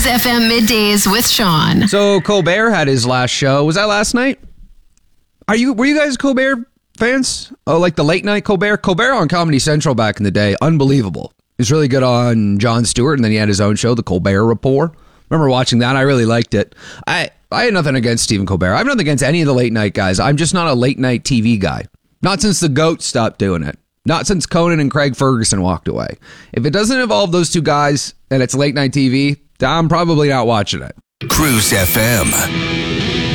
FM Middays with Sean. So Colbert had his last show. Was that last night? Were you guys Colbert fans? Oh, like the late night Colbert? Colbert on Comedy Central back in the day. Unbelievable. He was really good on Jon Stewart, and then he had his own show, The Colbert Report. Remember watching that? I really liked it. I had nothing against Stephen Colbert. I have nothing against any of the late night guys. I'm just not a late night TV guy. Not since the GOAT stopped doing it. Not since Conan and Craig Ferguson walked away. If it doesn't involve those two guys and it's late night TV, I'm probably not watching it. Cruise FM.